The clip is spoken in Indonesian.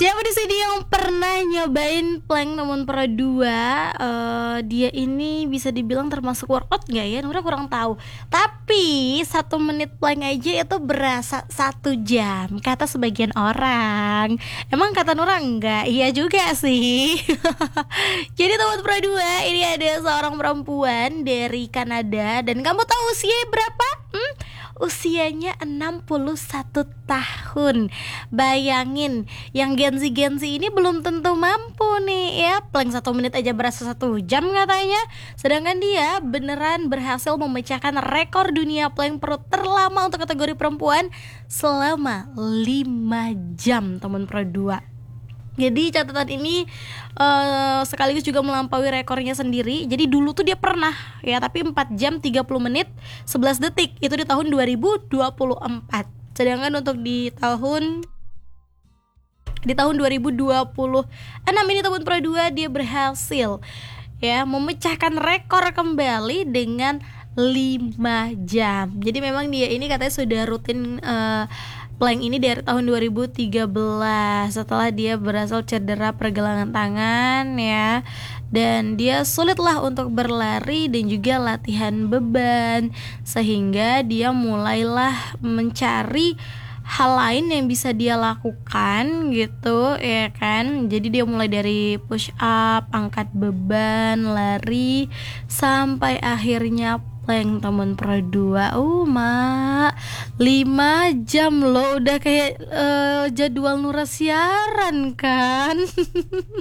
Siapa di sini yang pernah nyobain plank nomor pro 2? Dia ini bisa dibilang termasuk workout nggak ya? Nura kurang tahu. Tapi 1 menit plank aja itu berasa 1 jam kata sebagian orang. Emang kata Nura enggak? Iya juga sih. Jadi nomor pro 2 ini ada seorang perempuan dari Kanada. Dan kamu tahu usianya berapa? Usianya 61 tahun. Bayangin, yang Gen Z ini belum tentu mampu nih ya. Plank 1 menit aja berasa 1 jam katanya. Sedangkan dia beneran berhasil memecahkan rekor dunia plank perut terlama untuk kategori perempuan selama 5 jam teman pro 2. Jadi catatan ini sekaligus juga melampaui rekornya sendiri. Jadi dulu tuh dia pernah ya, tapi 4 jam 30 menit 11 detik itu di tahun 2024. Sedangkan untuk di tahun 2026 ini tahun pro 2 dia berhasil ya memecahkan rekor kembali dengan 5 jam. Jadi memang dia ini katanya sudah rutin plank ini dari tahun 2013 setelah dia berhasil cedera pergelangan tangan ya, dan dia sulitlah untuk berlari dan juga latihan beban, sehingga dia mulailah mencari hal lain yang bisa dia lakukan gitu ya kan. Jadi dia mulai dari push up, angkat beban, lari, sampai akhirnya plank temen pro 2. Mak, 5 jam loh, udah kayak jadwal Nura siaran kan.